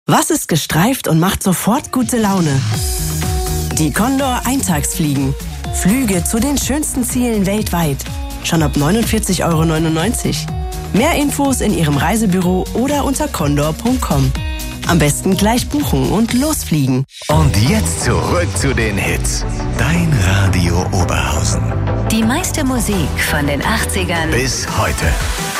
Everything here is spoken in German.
Was ist gestreift und macht sofort gute Laune? Die Condor Eintagsfliegen. Flüge zu den schönsten Zielen weltweit. Schon ab 49,99 €. Mehr Infos in Ihrem Reisebüro oder unter condor.com. Am besten gleich buchen und losfliegen. Und jetzt zurück zu den Hits. Dein Radio Oberhausen. Die meiste Musik von den 80ern bis heute.